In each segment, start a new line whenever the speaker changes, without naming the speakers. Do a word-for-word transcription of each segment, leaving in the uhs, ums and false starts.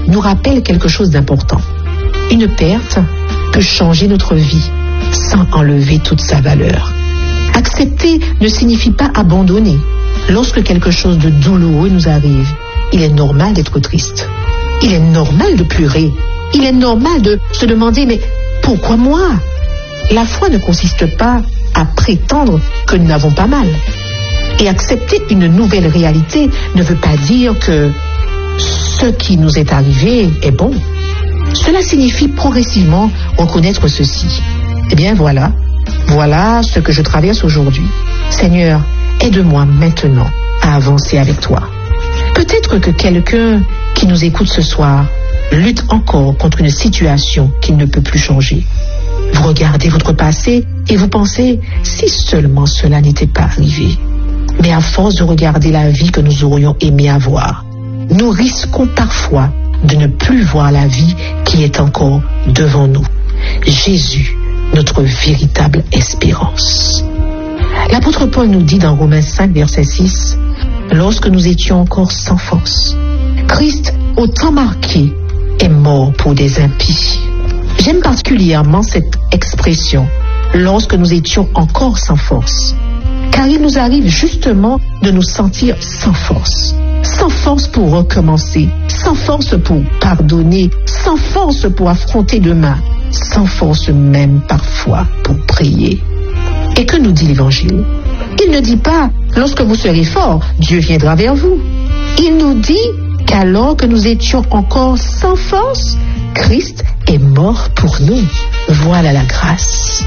nous rappelle quelque chose d'important. Une perte peut changer notre vie sans enlever toute sa valeur. Accepter ne signifie pas abandonner. Lorsque quelque chose de douloureux nous arrive, il est normal d'être triste. Il est normal de pleurer. Il est normal de se demander, mais pourquoi moi? La foi ne consiste pas à prétendre que nous n'avons pas mal. Et accepter une nouvelle réalité ne veut pas dire que ce qui nous est arrivé est bon. Cela signifie progressivement reconnaître ceci. Eh bien voilà, voilà ce que je traverse aujourd'hui. Seigneur, aide-moi maintenant à avancer avec toi. Peut-être que quelqu'un qui nous écoute ce soir lutte encore contre une situation qu'il ne peut plus changer. Vous regardez votre passé et vous pensez, si seulement cela n'était pas arrivé. Mais à force de regarder la vie que nous aurions aimé avoir, nous risquons parfois de ne plus voir la vie qui est encore devant nous. Jésus, notre véritable espérance. L'apôtre Paul nous dit dans Romains cinq, verset six, « Lorsque nous étions encore sans force, Christ, au temps marqué, est mort pour des impies. » J'aime particulièrement cette expression, « lorsque nous étions encore sans force », car il nous arrive justement de nous sentir sans force. Sans force pour recommencer, sans force pour pardonner, sans force pour affronter demain, sans force même parfois pour prier. Et que nous dit l'Évangile? Il ne dit pas, lorsque vous serez fort, Dieu viendra vers vous. Il nous dit qu'alors que nous étions encore sans force, Christ est mort pour nous. Voilà la grâce.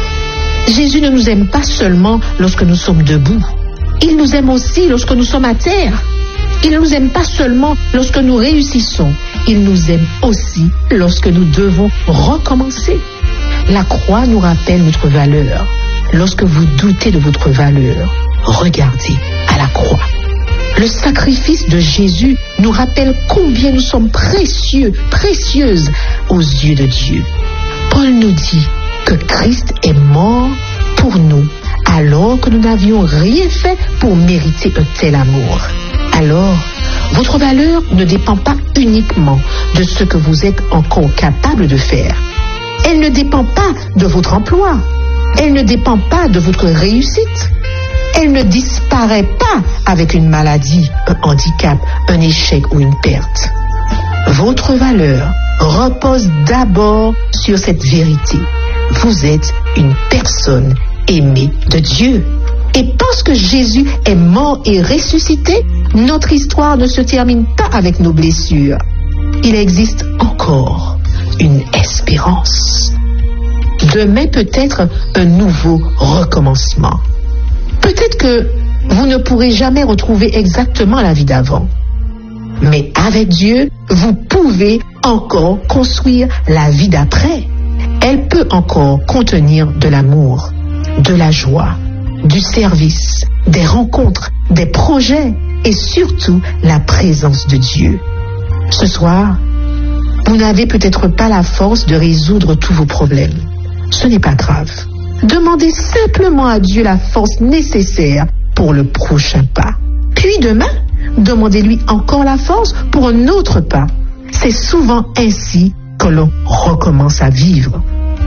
Jésus ne nous aime pas seulement lorsque nous sommes debout. Il nous aime aussi lorsque nous sommes à terre. Il ne nous aime pas seulement lorsque nous réussissons. Il nous aime aussi lorsque nous devons recommencer. La croix nous rappelle notre valeur. Lorsque vous doutez de votre valeur, regardez à la croix. Le sacrifice de Jésus nous rappelle combien nous sommes précieux, précieuses aux yeux de Dieu. Paul nous dit que Christ est mort pour nous, alors que nous n'avions rien fait pour mériter un tel amour. Alors, votre valeur ne dépend pas uniquement de ce que vous êtes encore capable de faire. Elle ne dépend pas de votre emploi. Elle ne dépend pas de votre réussite. Elle ne disparaît pas avec une maladie, un handicap, un échec ou une perte. Votre valeur repose d'abord sur cette vérité. Vous êtes une personne aimée de Dieu. Et parce que Jésus est mort et ressuscité, notre histoire ne se termine pas avec nos blessures. Il existe encore une espérance. Demain peut être un nouveau recommencement. Peut-être que vous ne pourrez jamais retrouver exactement la vie d'avant. Mais avec Dieu, vous pouvez encore construire la vie d'après. Elle peut encore contenir de l'amour, de la joie, du service, des rencontres, des projets et surtout la présence de Dieu. Ce soir, vous n'avez peut-être pas la force de résoudre tous vos problèmes. Ce n'est pas grave. Demandez simplement à Dieu la force nécessaire pour le prochain pas. Puis demain, demandez-lui encore la force pour un autre pas. C'est souvent ainsi que l'on recommence à vivre.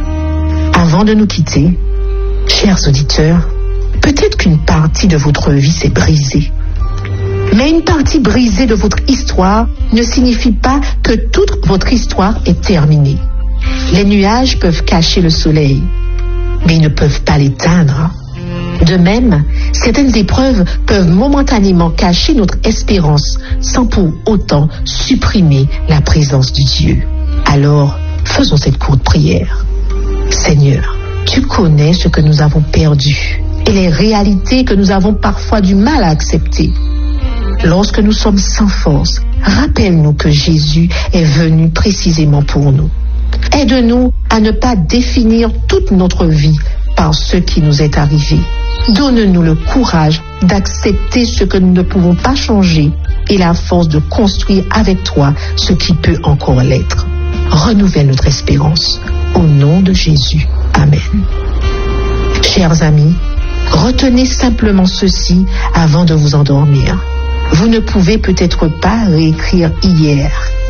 Avant de nous quitter, chers auditeurs, peut-être qu'une partie de votre vie s'est brisée. Mais une partie brisée de votre histoire ne signifie pas que toute votre histoire est terminée. Les nuages peuvent cacher le soleil, mais ils ne peuvent pas l'éteindre. De même, certaines épreuves peuvent momentanément cacher notre espérance sans pour autant supprimer la présence de Dieu. Alors, faisons cette courte prière. Seigneur, tu connais ce que nous avons perdu et les réalités que nous avons parfois du mal à accepter. Lorsque nous sommes sans force, rappelle-nous que Jésus est venu précisément pour nous. Aide-nous à ne pas définir toute notre vie par ce qui nous est arrivé. Donne-nous le courage d'accepter ce que nous ne pouvons pas changer et la force de construire avec toi ce qui peut encore l'être. Renouvelle notre espérance. Au nom de Jésus. Amen. Chers amis, retenez simplement ceci avant de vous endormir. Vous ne pouvez peut-être pas réécrire hier,